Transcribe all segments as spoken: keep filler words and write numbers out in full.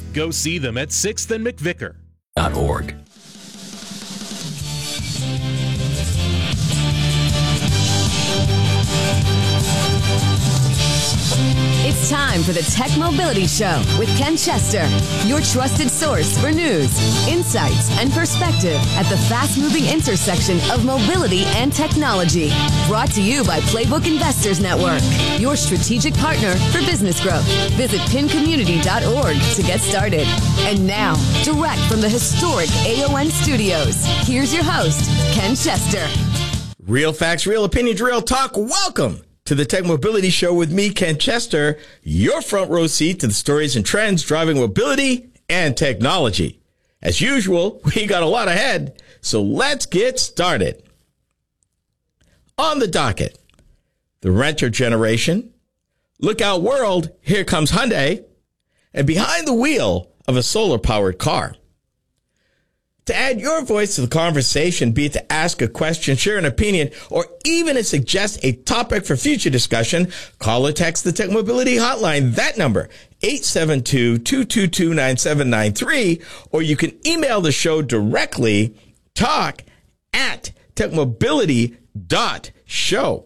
Go see them at sixth and McVicker. .org. It's time for the Tech Mobility Show with Ken Chester, your trusted source for news, insights, and perspective at the fast-moving intersection of mobility and technology. Brought to you by Playbook Investors Network, your strategic partner for business growth. Visit pin community dot org to get started. And now, direct from the historic A O N studios, here's your host, Ken Chester. Real facts, real opinions, real talk. Welcome to the Tech Mobility Show with me, Ken Chester, your front row seat to the stories and trends driving mobility and technology. As usual, we got a lot ahead, so let's get started. On the docket, the renter generation, look out world, here comes Hyundai, and behind the wheel of a solar-powered car. To add your voice to the conversation, be it to ask a question, share an opinion, or even to suggest a topic for future discussion, call or text the Tech Mobility Hotline. That number, eight seven two, two two two, nine seven nine three, or you can email the show directly, talk at techmobility dot show.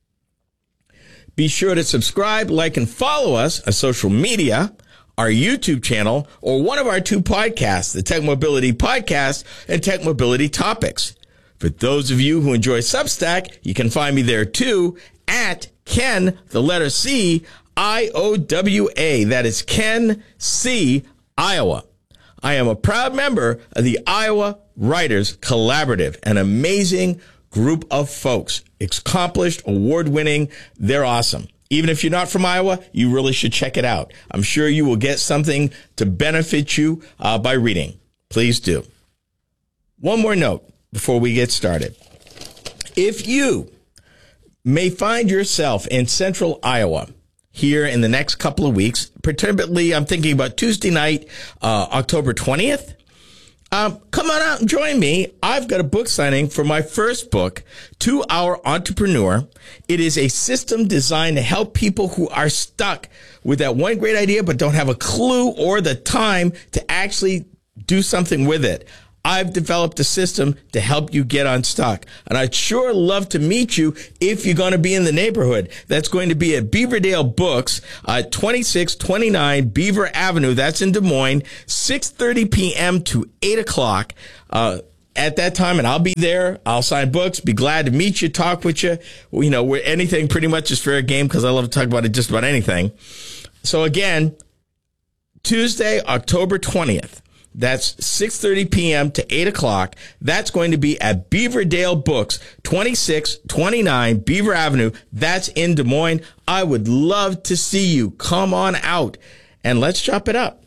Be sure to subscribe, like, and follow us on social media, our YouTube channel, or one of our two podcasts, the Tech Mobility Podcast and Tech Mobility Topics. For those of you who enjoy Substack, you can find me there too at Ken, the letter C, I O W A. That is Ken C, Iowa. I am a proud member of the Iowa Writers Collaborative, an amazing group of folks, accomplished, award-winning. They're awesome. Even if you're not from Iowa, you really should check it out. I'm sure you will get something to benefit you uh, by reading. Please do. One more note before we get started. If you may find yourself in central Iowa here in the next couple of weeks, particularly I'm thinking about Tuesday night, uh, October twentieth, Um, come on out and join me. I've got a book signing for my first book, Two Hour Entrepreneur. It is a system designed to help people who are stuck with that one great idea but don't have a clue or the time to actually do something with it. I've developed a system to help you get unstuck. And I'd sure love to meet you if you're going to be in the neighborhood. That's going to be at Beaverdale Books, uh, twenty-six twenty-nine Beaver Avenue. That's in Des Moines, six thirty p.m. to eight o'clock. Uh, at that time, and I'll be there. I'll sign books, be glad to meet you, talk with you. You know, where anything pretty much is fair game because I love to talk about it, just about anything. So again, Tuesday, October twentieth. That's six thirty p.m. to eight o'clock. That's going to be at Beaverdale Books, twenty-six twenty-nine Beaver Avenue. That's in Des Moines. I would love to see you. Come on out and let's chop it up.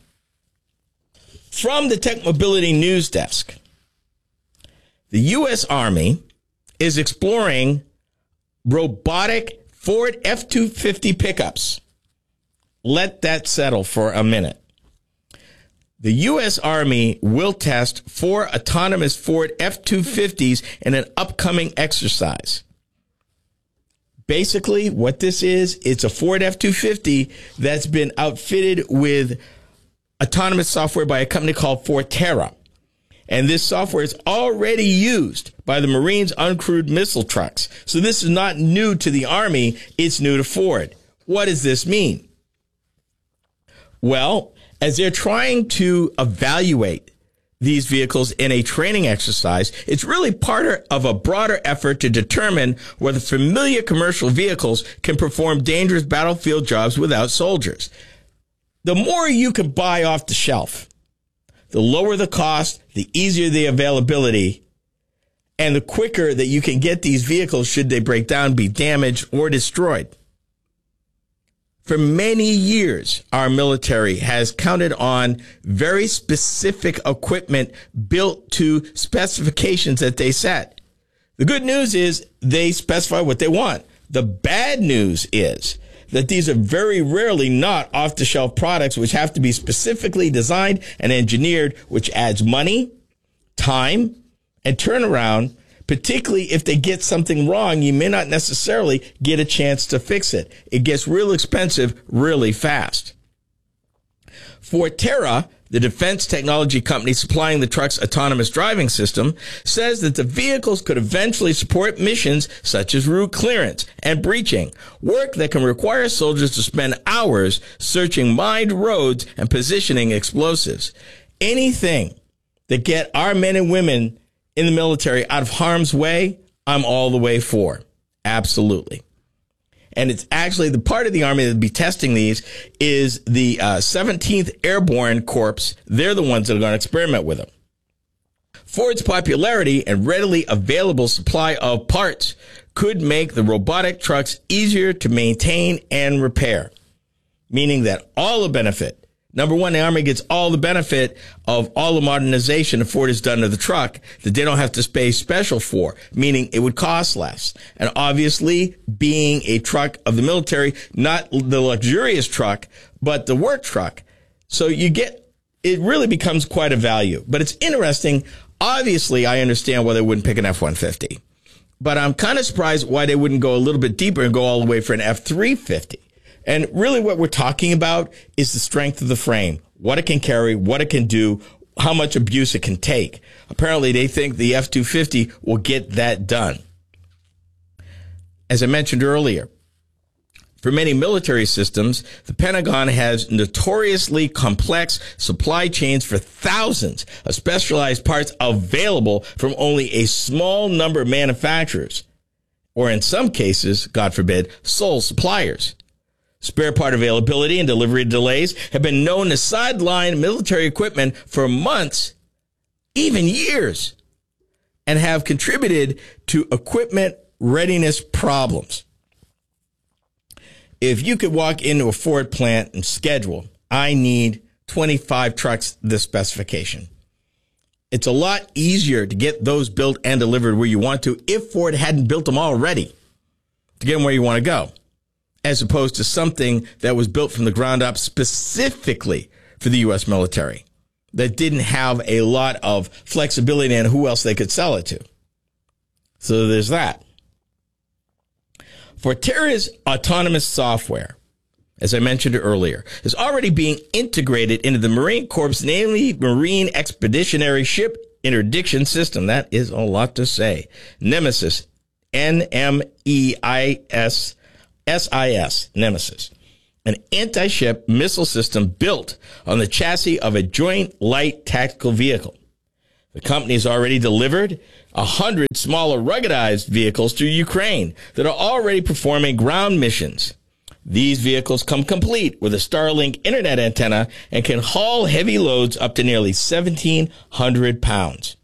From the Tech Mobility News Desk, the U S Army is exploring robotic Ford F two fifty pickups. Let that settle for a minute. The U S Army will test four autonomous Ford F two fifties in an upcoming exercise. Basically, what this is, it's a Ford F two fifty that's been outfitted with autonomous software by a company called Forterra. And this software is already used by the Marines' uncrewed missile trucks. So this is not new to the Army, it's new to Ford. What does this mean? Well, as they're trying to evaluate these vehicles in a training exercise, it's really part of a broader effort to determine whether familiar commercial vehicles can perform dangerous battlefield jobs without soldiers. The more you can buy off the shelf, the lower the cost, the easier the availability, and the quicker that you can get these vehicles should they break down, be damaged, or destroyed. For many years, our military has counted on very specific equipment built to specifications that they set. The good news is they specify what they want. The bad news is that these are very rarely not off-the-shelf products which have to be specifically designed and engineered, which adds money, time, and turnaround. Particularly if they get something wrong, you may not necessarily get a chance to fix it. It gets real expensive really fast. Forterra, the defense technology company supplying the truck's autonomous driving system, says that the vehicles could eventually support missions such as route clearance and breaching, work that can require soldiers to spend hours searching mined roads and positioning explosives. Anything that get our men and women in the military out of harm's way, I'm all the way for. Absolutely. And it's actually the part of the Army that will be testing these is the uh, seventeenth Airborne Corps. They're the ones that are going to experiment with them. Ford's popularity and readily available supply of parts could make the robotic trucks easier to maintain and repair, meaning that all the benefit. Number one, the Army gets all the benefit of all the modernization that Ford has done to the truck that they don't have to pay special for, meaning it would cost less. And obviously, being a truck of the military, not the luxurious truck, but the work truck. So you get, it really becomes quite a value. But it's interesting. Obviously, I understand why they wouldn't pick an F one fifty. But I'm kind of surprised why they wouldn't go a little bit deeper and go all the way for an F three fifty. And really what we're talking about is the strength of the frame, what it can carry, what it can do, how much abuse it can take. Apparently, they think the F two fifty will get that done. As I mentioned earlier, for many military systems, the Pentagon has notoriously complex supply chains for thousands of specialized parts available from only a small number of manufacturers, or in some cases, God forbid, sole suppliers. Spare part availability and delivery delays have been known to sideline military equipment for months, even years, and have contributed to equipment readiness problems. If you could walk into a Ford plant and schedule, I need twenty-five trucks this specification. It's a lot easier to get those built and delivered where you want to if Ford hadn't built them already to get them where you want to go, as opposed to something that was built from the ground up specifically for the U S military that didn't have a lot of flexibility in who else they could sell it to. So there's that. Forterra's autonomous software, as I mentioned earlier, is already being integrated into the Marine Corps' Navy Marine Expeditionary Ship Interdiction System. That is a lot to say. Nemesis, N M E I S S I S, Nemesis, an anti-ship missile system built on the chassis of a joint light tactical vehicle. The company has already delivered one hundred smaller ruggedized vehicles to Ukraine that are already performing ground missions. These vehicles come complete with a Starlink internet antenna and can haul heavy loads up to nearly seventeen hundred pounds.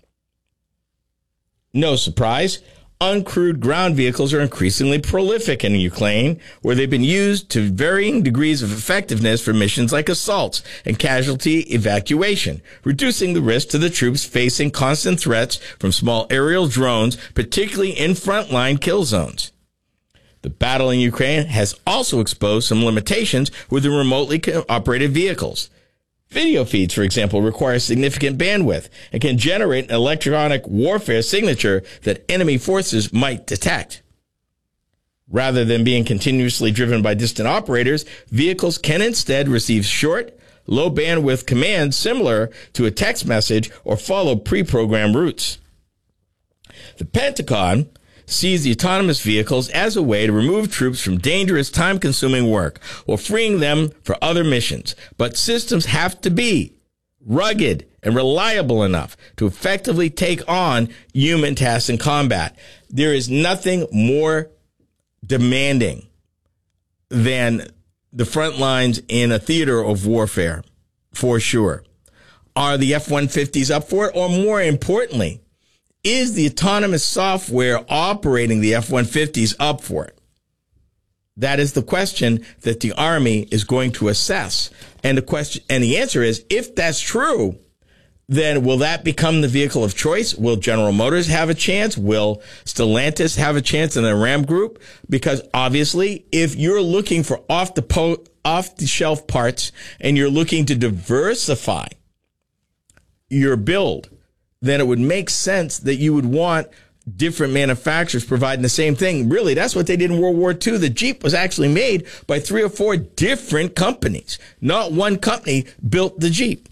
No surprise, uncrewed ground vehicles are increasingly prolific in Ukraine, where they've been used to varying degrees of effectiveness for missions like assaults and casualty evacuation, reducing the risk to the troops facing constant threats from small aerial drones, particularly in frontline kill zones. The battle in Ukraine has also exposed some limitations with the remotely operated vehicles. Video feeds, for example, require significant bandwidth and can generate an electronic warfare signature that enemy forces might detect. Rather than being continuously driven by distant operators, vehicles can instead receive short, low bandwidth commands similar to a text message or follow pre-programmed routes. The Pentagon sees the autonomous vehicles as a way to remove troops from dangerous, time-consuming work while freeing them for other missions. But systems have to be rugged and reliable enough to effectively take on human tasks in combat. There is nothing more demanding than the front lines in a theater of warfare, for sure. Are the F one fifties up for it? Or more importantly, is the autonomous software operating the F one fifties up for it? That is the question that the Army is going to assess. And the question, and the answer is, if that's true, then will that become the vehicle of choice? Will General Motors have a chance? Will Stellantis have a chance in the Ram Group? Because obviously, if you're looking for off the po- off the shelf parts and you're looking to diversify your build, then it would make sense that you would want different manufacturers providing the same thing. Really, that's what they did in World War Two. The Jeep was actually made by three or four different companies. Not one company built the Jeep.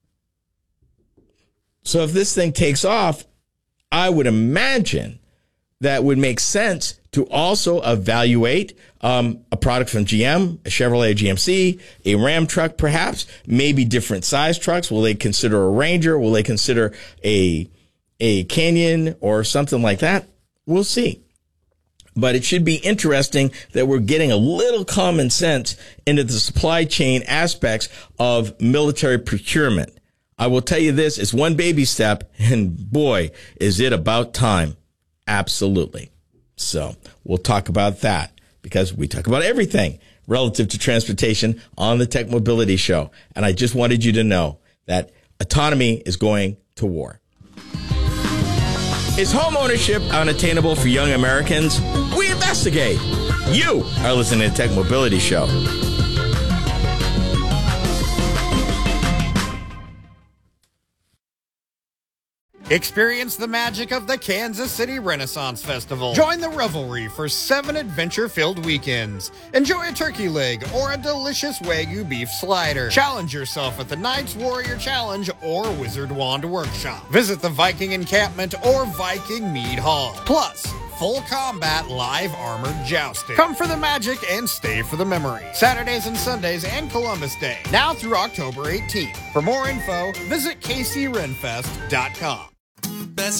So if this thing takes off, I would imagine that would make sense to also evaluate um, a product from G M, a Chevrolet G M C, a Ram truck perhaps, maybe different size trucks. Will they consider a Ranger? Will they consider a a Canyon or something like that? We'll see. But it should be interesting that we're getting a little common sense into the supply chain aspects of military procurement. I will tell you this, it's one baby step, and boy, is it about time. Absolutely. So we'll talk about that because we talk about everything relative to transportation on the Tech Mobility Show. And I just wanted you to know that autonomy is going to war. Is home ownership unattainable for young Americans? We investigate. You are listening to Tech Mobility Show. Experience the magic of the Kansas City Renaissance Festival. Join the revelry for seven adventure-filled weekends. Enjoy a turkey leg or a delicious Wagyu beef slider. Challenge yourself at the Knights Warrior Challenge or Wizard Wand Workshop. Visit the Viking Encampment or Viking Mead Hall. Plus, full combat live armored jousting. Come for the magic and stay for the memory. Saturdays and Sundays and Columbus Day. Now through October eighteenth. For more info, visit K C Renfest dot com.